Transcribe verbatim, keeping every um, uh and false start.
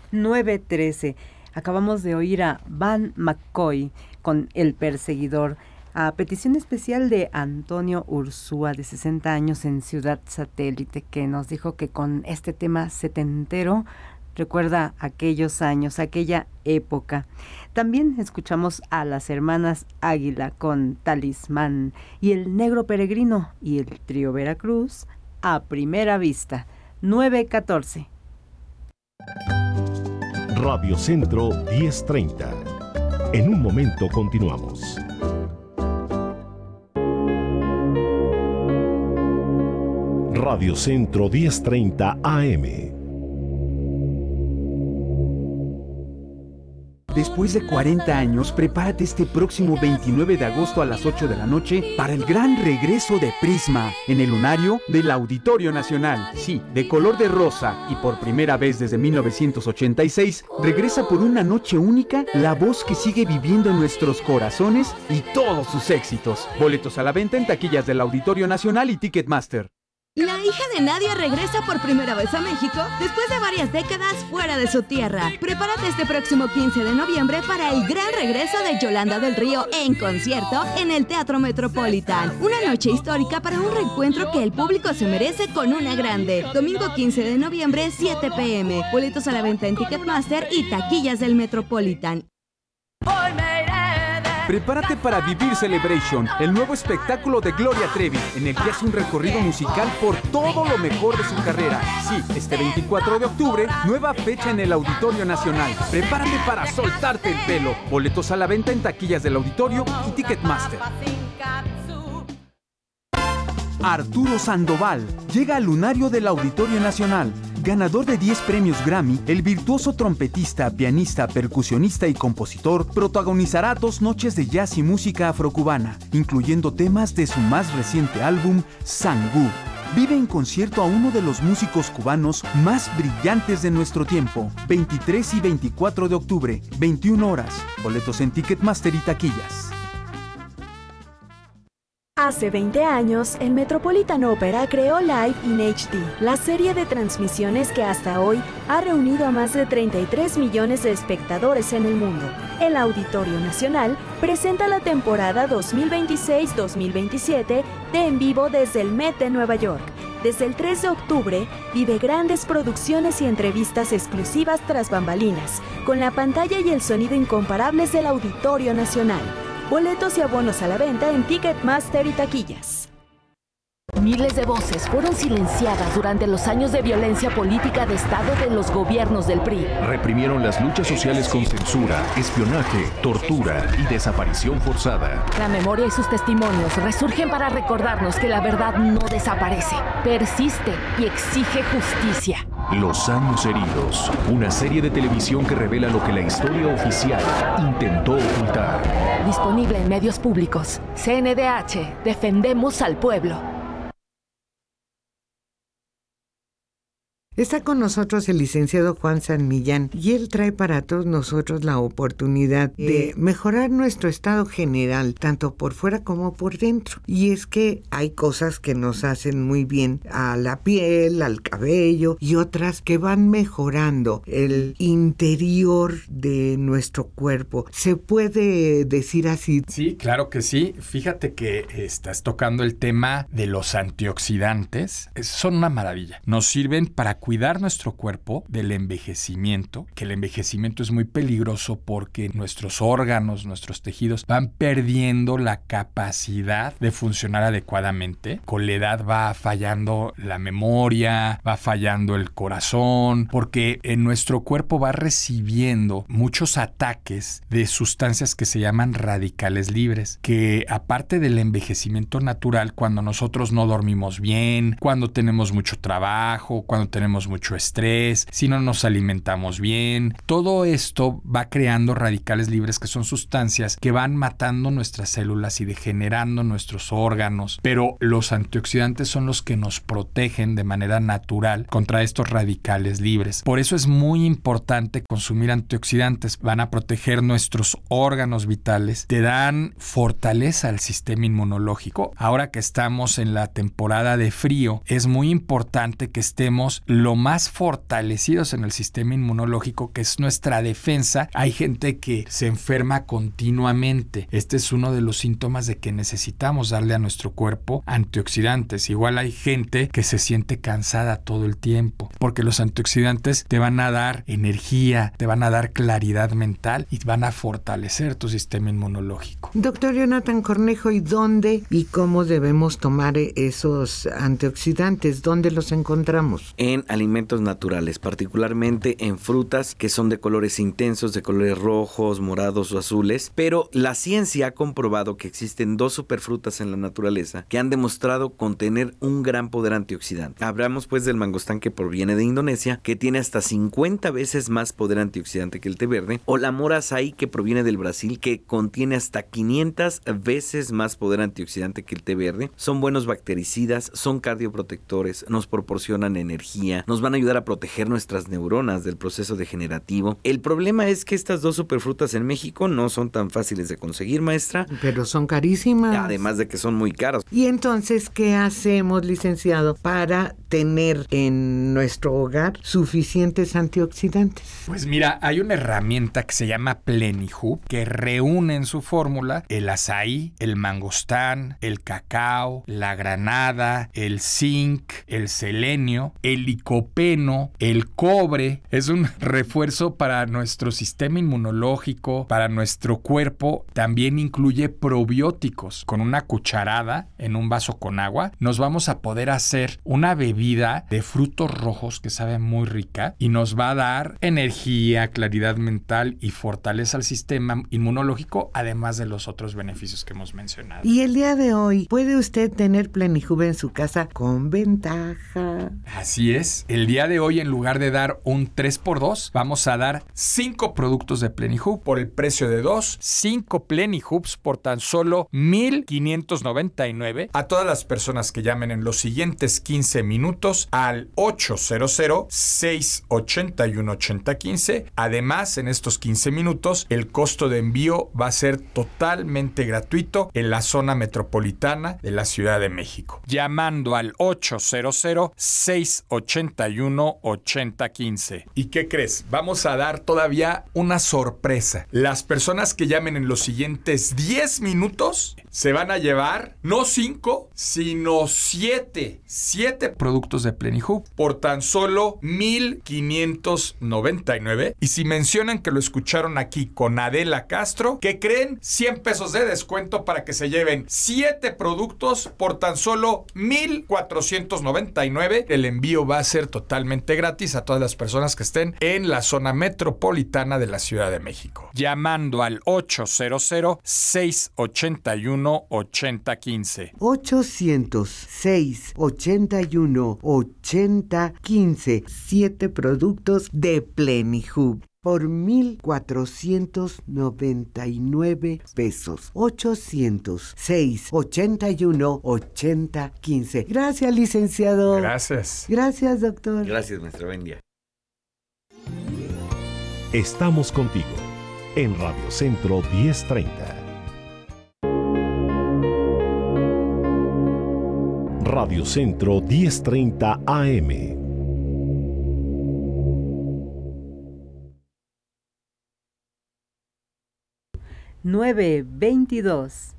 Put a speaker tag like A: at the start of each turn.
A: nueve trece. Acabamos de oír a Van McCoy con El Perseguidor, a petición especial de Antonio Ursúa, de sesenta años, en Ciudad Satélite, que nos dijo que con este tema setentero recuerda aquellos años, aquella época. También escuchamos a las hermanas Águila con Talismán, y el Negro Peregrino y el Trío Veracruz, A Primera Vista. nueve catorce.
B: Radio Centro diez treinta. En un momento continuamos. Radio Centro diez treinta A M.
C: Después de cuarenta años, prepárate este próximo veintinueve de agosto a las ocho de la noche para el gran regreso de Prisma en el lunario del Auditorio Nacional. Sí, de color de rosa, y por primera vez desde mil novecientos ochenta y seis, regresa por una noche única la voz que sigue viviendo en nuestros corazones y todos sus éxitos. Boletos a la venta en taquillas del Auditorio Nacional y Ticketmaster.
D: La hija de Nadia regresa por primera vez a México después de varias décadas fuera de su tierra. Prepárate este próximo quince de noviembre para el gran regreso de Yolanda del Río en concierto en el Teatro Metropolitan. Una noche histórica para un reencuentro que el público se merece con una grande. Domingo quince de noviembre, siete pe eme. Boletos a la venta en Ticketmaster y taquillas del Metropolitan.
C: Prepárate para vivir Celebration, el nuevo espectáculo de Gloria Trevi, en el que hace un recorrido musical por todo lo mejor de su carrera. Sí, este veinticuatro de octubre, nueva fecha en el Auditorio Nacional. Prepárate para soltarte el pelo. Boletos a la venta en taquillas del Auditorio y Ticketmaster. Arturo Sandoval llega al lunario del Auditorio Nacional. Ganador de diez premios Grammy, el virtuoso trompetista, pianista, percusionista y compositor protagonizará dos noches de jazz y música afrocubana, incluyendo temas de su más reciente álbum, Sangú. Vive en concierto a uno de los músicos cubanos más brillantes de nuestro tiempo. veintitrés y veinticuatro de octubre, veintiuna horas. Boletos en Ticketmaster y taquillas.
E: Hace veinte años, el Metropolitan Opera creó Live in hache de, la serie de transmisiones que hasta hoy ha reunido a más de treinta y tres millones de espectadores en el mundo. El Auditorio Nacional presenta la temporada dos mil veintiséis dos mil veintisiete de En Vivo desde el Met de Nueva York. Desde el tres de octubre, vive grandes producciones y entrevistas exclusivas tras bambalinas, con la pantalla y el sonido incomparables del Auditorio Nacional. Boletos y abonos a la venta en Ticketmaster y taquillas.
F: Miles de voces fueron silenciadas durante los años de violencia política de Estado de los gobiernos del P R I.
B: Reprimieron las luchas sociales con censura, espionaje, tortura y desaparición forzada.
F: La memoria y sus testimonios resurgen para recordarnos que la verdad no desaparece, persiste y exige justicia.
B: Los años heridos, una serie de televisión que revela lo que la historia oficial intentó ocultar.
F: Disponible en medios públicos. C N D H, defendemos al pueblo.
G: Está con nosotros el licenciado Juan San Millán y él trae para todos nosotros la oportunidad de mejorar nuestro estado general, tanto por fuera como por dentro. Y es que hay cosas que nos hacen muy bien a la piel, al cabello, y otras que van mejorando el interior de nuestro cuerpo. ¿Se puede decir así?
H: Sí, claro que sí. Fíjate que estás tocando el tema de los antioxidantes. Son una maravilla. Nos sirven para cuidar nuestro cuerpo del envejecimiento, que el envejecimiento es muy peligroso porque nuestros órganos, nuestros tejidos van perdiendo la capacidad de funcionar adecuadamente. Con la edad va fallando la memoria, va fallando el corazón, porque en nuestro cuerpo va recibiendo muchos ataques de sustancias que se llaman radicales libres, que aparte del envejecimiento natural, cuando nosotros no dormimos bien, cuando tenemos mucho trabajo, cuando tenemos mucho estrés, si no nos alimentamos bien, todo esto va creando radicales libres, que son sustancias que van matando nuestras células y degenerando nuestros órganos, pero los antioxidantes son los que nos protegen de manera natural contra estos radicales libres. Por eso es muy importante consumir antioxidantes. Van a proteger nuestros órganos vitales, te dan fortaleza al sistema inmunológico. Ahora que estamos en la temporada de frío, es muy importante que estemos lo más fortalecidos en el sistema inmunológico, que es nuestra defensa. Hay gente que se enferma continuamente. Este es uno de los síntomas de que necesitamos darle a nuestro cuerpo antioxidantes. Igual hay gente que se siente cansada todo el tiempo, porque los antioxidantes te van a dar energía, te van a dar claridad mental y van a fortalecer tu sistema inmunológico.
G: Doctor Jonathan Cornejo, ¿y dónde y cómo debemos tomar esos antioxidantes? ¿Dónde los encontramos?
I: En alimentos naturales, particularmente en frutas que son de colores intensos, de colores rojos, morados o azules, pero la ciencia ha comprobado que existen dos superfrutas en la naturaleza que han demostrado contener un gran poder antioxidante. Hablamos pues del mangostán, que proviene de Indonesia, que tiene hasta cincuenta veces más poder antioxidante que el té verde, o la mora açaí, que proviene del Brasil, que contiene hasta quinientas veces más poder antioxidante que el té verde. Son buenos bactericidas, son cardioprotectores, nos proporcionan energía, nos van a ayudar a proteger nuestras neuronas del proceso degenerativo. El problema es que estas dos superfrutas en México no son tan fáciles de conseguir, maestra.
G: Pero son carísimas.
I: Además de que son muy caros.
G: Y entonces, ¿qué hacemos, licenciado, para tener en nuestro hogar suficientes antioxidantes?
H: Pues mira, hay una herramienta que se llama Plenihub, que reúne en su fórmula el azaí, el mangostán, el cacao, la granada, el zinc, el selenio, el licopeno, el cobre. Es un refuerzo para nuestro sistema inmunológico, para nuestro cuerpo. También incluye probióticos. Con una cucharada en un vaso con agua, nos vamos a poder hacer una bebida de frutos rojos que sabe muy rica y nos va a dar energía, claridad mental y fortaleza al sistema inmunológico, además de los otros beneficios que hemos mencionado.
G: Y el día de hoy, ¿puede usted tener Plenihub en su casa con ventaja?
H: Así es. El día de hoy, en lugar de dar un tres por dos, vamos a dar cinco productos de Plenihub por el precio de dos. cinco Plenihubs por tan solo mil quinientos noventa y nueve a todas las personas que llamen en los siguientes quince minutos al ochocientos, seiscientos ochenta y uno, ochenta quince. Además, en estos quince minutos, el costo de envío va a ser totalmente gratuito en la zona metropolitana de la Ciudad de México. Llamando al ochocientos, seiscientos ochenta y uno, ochenta quince. ¿Y qué crees? Vamos a dar todavía una sorpresa. Las personas que llamen en los siguientes diez minutos se van a llevar no cinco, sino siete. siete productos de Plenihub por tan solo mil quinientos noventa y nueve. Y si mencionan que lo escucharon aquí con Adela Castro, ¿qué creen? cien pesos de descuento para que se lleven siete productos por tan solo mil cuatrocientos noventa y nueve. El envío va a ser totalmente gratis a todas las personas que estén en la zona metropolitana de la Ciudad de México. Llamando al ochocientos, seiscientos ochenta y uno, ochenta quince.
G: ochocientos, seiscientos ochenta y uno, ochenta quince. Siete productos de Plenihub por mil cuatrocientos noventa y nueve pesos. ochocientos, seiscientos ochenta y uno, ochenta quince. Gracias, licenciado.
H: Gracias.
G: Gracias, doctor.
I: Gracias, maestra. Buen día.
B: Estamos contigo en Radio Centro diez treinta. Radio Centro diez treinta A M.
A: nueve veintidós.